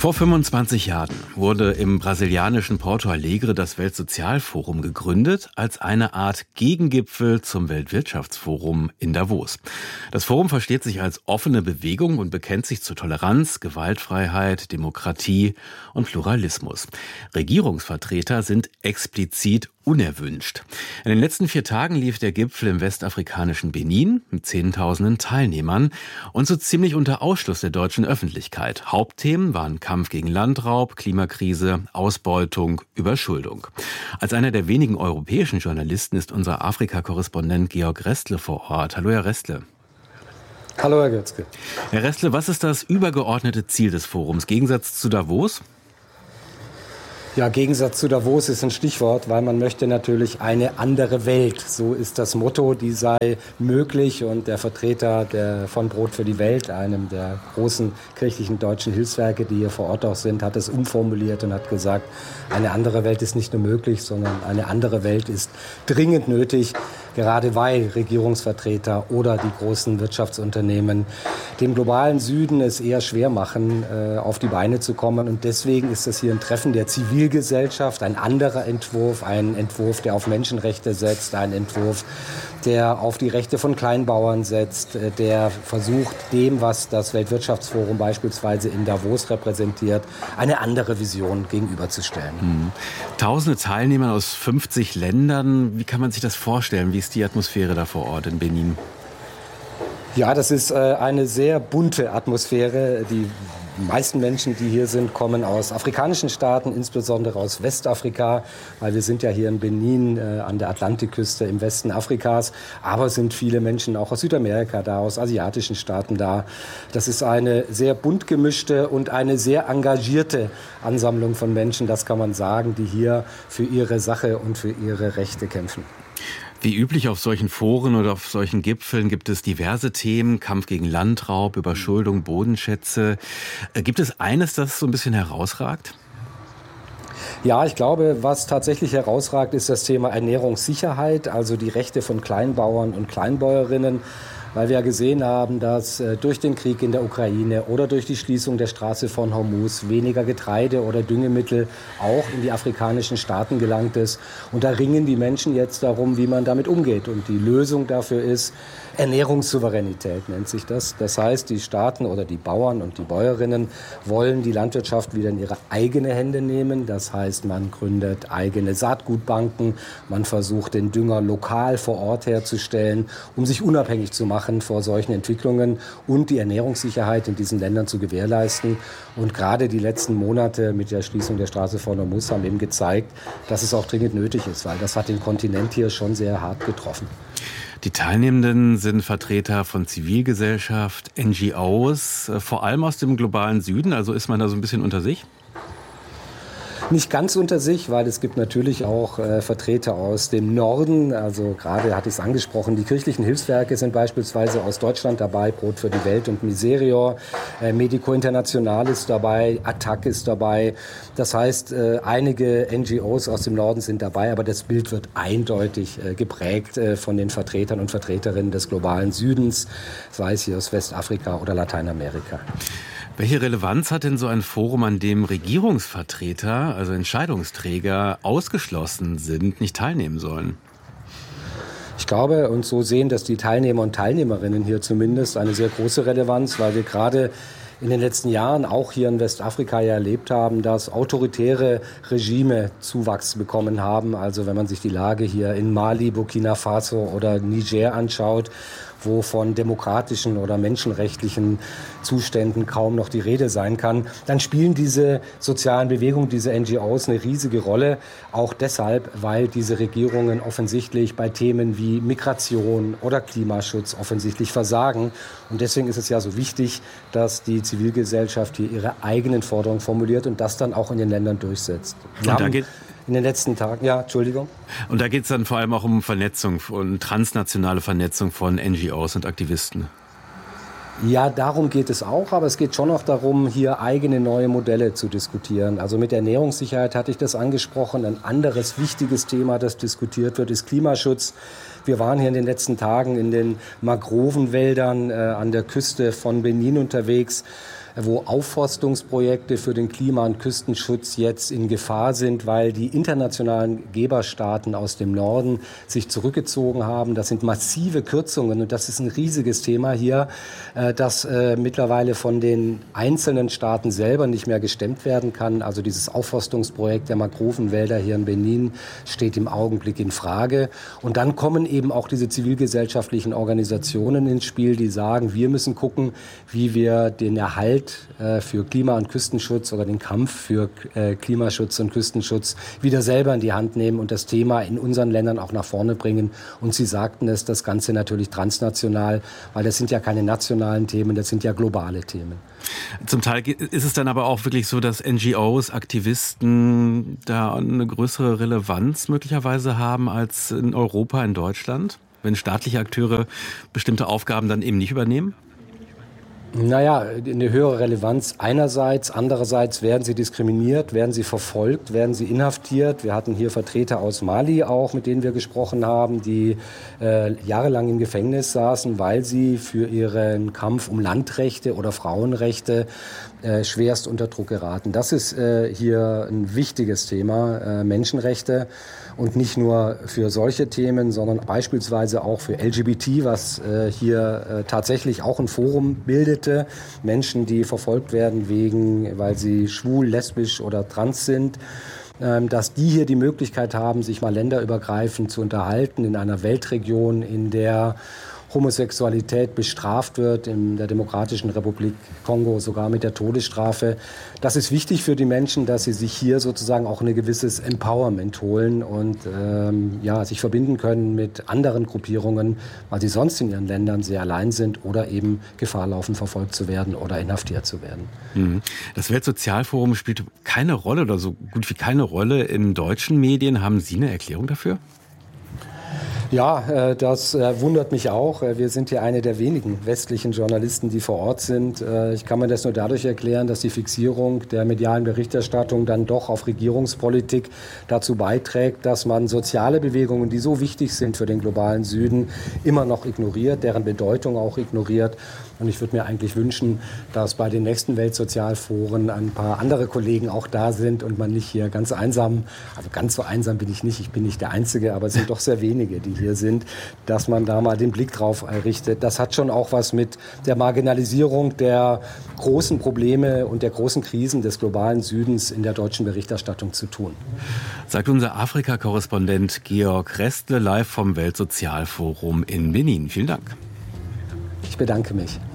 Vor 25 Jahren wurde im brasilianischen Porto Alegre das Weltsozialforum gegründet als eine Art Gegengipfel zum Weltwirtschaftsforum in Davos. Das Forum versteht sich als offene Bewegung und bekennt sich zu Toleranz, Gewaltfreiheit, Demokratie und Pluralismus. Regierungsvertreter sind explizit unerwünscht. In den letzten 4 Tagen lief der Gipfel im westafrikanischen Benin mit Zehntausenden Teilnehmern und so ziemlich unter Ausschluss der deutschen Öffentlichkeit. Hauptthemen waren Kampf gegen Landraub, Klimakrise, Ausbeutung, Überschuldung. Als einer der wenigen europäischen Journalisten ist unser Afrika-Korrespondent Georg Restle vor Ort. Hallo, Herr Restle. Hallo, Herr Götzke. Herr Restle, was ist das übergeordnete Ziel des Forums? Gegensatz zu Davos? Ja, Gegensatz zu Davos ist ein Stichwort, weil man möchte natürlich eine andere Welt. So ist das Motto, die sei möglich. Und der Vertreter von Brot für die Welt, einem der großen kirchlichen deutschen Hilfswerke, die hier vor Ort auch sind, hat es umformuliert und hat gesagt, eine andere Welt ist nicht nur möglich, sondern eine andere Welt ist dringend nötig, gerade weil Regierungsvertreter oder die großen Wirtschaftsunternehmen dem globalen Süden es eher schwer machen, auf die Beine zu kommen. Und deswegen ist das hier ein Treffen der Zivilgesellschaft, ein anderer Entwurf, ein Entwurf, der auf Menschenrechte setzt, ein Entwurf, der auf die Rechte von Kleinbauern setzt, der versucht, dem, was das Weltwirtschaftsforum beispielsweise in Davos repräsentiert, eine andere Vision gegenüberzustellen. Tausende Teilnehmer aus 50 Ländern. Wie kann man sich das vorstellen? Wie ist die Atmosphäre da vor Ort in Benin? Ja, das ist eine sehr bunte Atmosphäre. Die meisten Menschen, die hier sind, kommen aus afrikanischen Staaten, insbesondere aus Westafrika, weil wir sind ja hier in Benin an der Atlantikküste im Westen Afrikas. Aber es sind viele Menschen auch aus Südamerika da, aus asiatischen Staaten da. Das ist eine sehr bunt gemischte und eine sehr engagierte Ansammlung von Menschen, das kann man sagen, die hier für ihre Sache und für ihre Rechte kämpfen. Wie üblich auf solchen Foren oder auf solchen Gipfeln gibt es diverse Themen, Kampf gegen Landraub, Überschuldung, Bodenschätze. Gibt es eines, das so ein bisschen herausragt? Ja, ich glaube, was tatsächlich herausragt, ist das Thema Ernährungssicherheit, also die Rechte von Kleinbauern und Kleinbäuerinnen. Weil wir ja gesehen haben, dass durch den Krieg in der Ukraine oder durch die Schließung der Straße von Hormuz weniger Getreide oder Düngemittel auch in die afrikanischen Staaten gelangt ist. Und da ringen die Menschen jetzt darum, wie man damit umgeht. Und die Lösung dafür ist Ernährungssouveränität, nennt sich das. Das heißt, die Staaten oder die Bauern und die Bäuerinnen wollen die Landwirtschaft wieder in ihre eigene Hände nehmen. Das heißt, man gründet eigene Saatgutbanken, man versucht, den Dünger lokal vor Ort herzustellen, um sich unabhängig zu machen vor solchen Entwicklungen und die Ernährungssicherheit in diesen Ländern zu gewährleisten. Und gerade die letzten Monate mit der Schließung der Straße von Hormuz haben eben gezeigt, dass es auch dringend nötig ist, weil das hat den Kontinent hier schon sehr hart getroffen. Die Teilnehmenden sind Vertreter von Zivilgesellschaft, NGOs, vor allem aus dem globalen Süden. Also ist man da so ein bisschen unter sich? Nicht ganz unter sich, weil es gibt natürlich auch Vertreter aus dem Norden. Also gerade hatte ich es angesprochen, die kirchlichen Hilfswerke sind beispielsweise aus Deutschland dabei, Brot für die Welt und Miserior. Medico International ist dabei, ATTAC ist dabei. Das heißt, einige NGOs aus dem Norden sind dabei, aber das Bild wird eindeutig geprägt von den Vertretern und Vertreterinnen des globalen Südens, sei es hier aus Westafrika oder Lateinamerika. Welche Relevanz hat denn so ein Forum, an dem Regierungsvertreter, also Entscheidungsträger, ausgeschlossen sind, nicht teilnehmen sollen? Ich glaube, und so sehen das die Teilnehmer und Teilnehmerinnen hier zumindest, eine sehr große Relevanz, weil wir gerade in den letzten Jahren auch hier in Westafrika ja erlebt haben, dass autoritäre Regime Zuwachs bekommen haben. Also wenn man sich die Lage hier in Mali, Burkina Faso oder Niger anschaut, wo von demokratischen oder menschenrechtlichen Zuständen kaum noch die Rede sein kann, dann spielen diese sozialen Bewegungen, diese NGOs eine riesige Rolle. Auch deshalb, weil diese Regierungen offensichtlich bei Themen wie Migration oder Klimaschutz offensichtlich versagen. Und deswegen ist es ja so wichtig, dass die Zivilgesellschaft hier ihre eigenen Forderungen formuliert und das dann auch in den Ländern durchsetzt. In den letzten Tagen, ja, Entschuldigung. Und da geht es dann vor allem auch um Vernetzung und transnationale Vernetzung von NGOs und Aktivisten. Ja, darum geht es auch, aber es geht schon auch darum, hier eigene neue Modelle zu diskutieren. Also mit der Ernährungssicherheit hatte ich das angesprochen. Ein anderes wichtiges Thema, das diskutiert wird, ist Klimaschutz. Wir waren hier in den letzten Tagen in den Mangrovenwäldern an der Küste von Benin unterwegs. wo Aufforstungsprojekte für den Klima- und Küstenschutz jetzt in Gefahr sind, weil die internationalen Geberstaaten aus dem Norden sich zurückgezogen haben. Das sind massive Kürzungen und das ist ein riesiges Thema hier, das mittlerweile von den einzelnen Staaten selber nicht mehr gestemmt werden kann. Also dieses Aufforstungsprojekt der Mangrovenwälder hier in Benin steht im Augenblick in Frage. Und dann kommen eben auch diese zivilgesellschaftlichen Organisationen ins Spiel, die sagen, wir müssen gucken, wie wir den Erhalt für Klima- und Küstenschutz oder den Kampf für Klimaschutz und Küstenschutz wieder selber in die Hand nehmen und das Thema in unseren Ländern auch nach vorne bringen. Und Sie sagten es, das Ganze natürlich transnational, weil das sind ja keine nationalen Themen, das sind ja globale Themen. Zum Teil ist es dann aber auch wirklich so, dass NGOs, Aktivisten da eine größere Relevanz möglicherweise haben als in Europa, in Deutschland, wenn staatliche Akteure bestimmte Aufgaben dann eben nicht übernehmen? Naja, eine höhere Relevanz einerseits, andererseits werden sie diskriminiert, werden sie verfolgt, werden sie inhaftiert. Wir hatten hier Vertreter aus Mali auch, mit denen wir gesprochen haben, die jahrelang im Gefängnis saßen, weil sie für ihren Kampf um Landrechte oder Frauenrechte schwerst unter Druck geraten. Das ist hier ein wichtiges Thema, Menschenrechte. Und nicht nur für solche Themen, sondern beispielsweise auch für LGBT, was hier tatsächlich auch ein Forum bildete. Menschen, die verfolgt werden weil sie schwul, lesbisch oder trans sind. Dass die hier die Möglichkeit haben, sich mal länderübergreifend zu unterhalten in einer Weltregion, in der Homosexualität bestraft wird, in der Demokratischen Republik Kongo sogar mit der Todesstrafe. Das ist wichtig für die Menschen, dass sie sich hier sozusagen auch ein gewisses Empowerment holen und sich verbinden können mit anderen Gruppierungen, weil sie sonst in ihren Ländern sehr allein sind oder eben Gefahr laufen, verfolgt zu werden oder inhaftiert zu werden. Das Weltsozialforum spielt keine Rolle oder so gut wie keine Rolle in deutschen Medien. Haben Sie eine Erklärung dafür? Ja, das wundert mich auch. Wir sind ja eine der wenigen westlichen Journalisten, die vor Ort sind. Ich kann mir das nur dadurch erklären, dass die Fixierung der medialen Berichterstattung dann doch auf Regierungspolitik dazu beiträgt, dass man soziale Bewegungen, die so wichtig sind für den globalen Süden, immer noch ignoriert, deren Bedeutung auch ignoriert. Und ich würde mir eigentlich wünschen, dass bei den nächsten Weltsozialforen ein paar andere Kollegen auch da sind und man nicht hier ganz einsam, also ganz so einsam bin ich bin nicht der Einzige, aber es sind doch sehr wenige, die hier sind, dass man da mal den Blick drauf richtet. Das hat schon auch was mit der Marginalisierung der großen Probleme und der großen Krisen des globalen Südens in der deutschen Berichterstattung zu tun. Sagt unser Afrika-Korrespondent Georg Restle live vom Weltsozialforum in Benin. Vielen Dank. Ich bedanke mich.